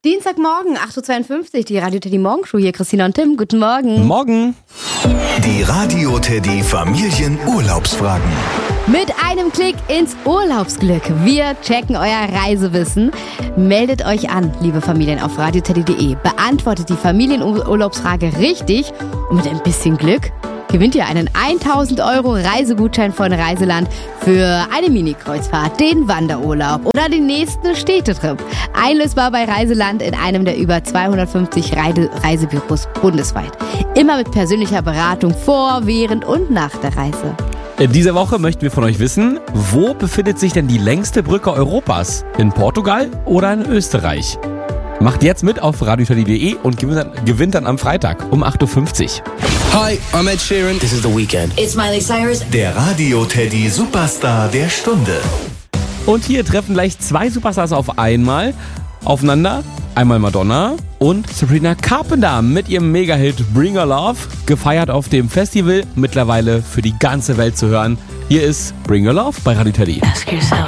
Dienstagmorgen, 8.52 Uhr, die Radio Teddy Morgenshow hier. Christina und Tim, guten Morgen. Morgen. Die Radio Teddy Familienurlaubsfragen. Mit einem Klick ins Urlaubsglück. Wir checken euer Reisewissen. Meldet euch an, liebe Familien, auf radioteddy.de. Beantwortet die Familienurlaubsfrage richtig und mit ein bisschen Glück gewinnt ihr einen 1.000 € Reisegutschein von Reiseland für eine Mini-Kreuzfahrt, den Wanderurlaub oder den nächsten Städtetrip. Einlösbar bei Reiseland in einem der über 250 Reisebüros bundesweit. Immer mit persönlicher Beratung vor, während und nach der Reise. In dieser Woche möchten wir von euch wissen, wo befindet sich denn die längste Brücke Europas? In Portugal oder in Österreich? Macht jetzt mit auf radioteddy.de und gewinnt dann am Freitag um 8.50 Uhr. Hi, I'm Ed Sheeran. This is The Weeknd. It's Miley Cyrus. Der Radio Teddy Superstar der Stunde. Und hier treffen gleich zwei Superstars aufeinander. Einmal Madonna und Sabrina Carpenter mit ihrem Mega-Hit Bring Your Love. Gefeiert auf dem Festival, mittlerweile für die ganze Welt zu hören. Hier ist Bring Your Love bei Radio Teddy. Ask yourself.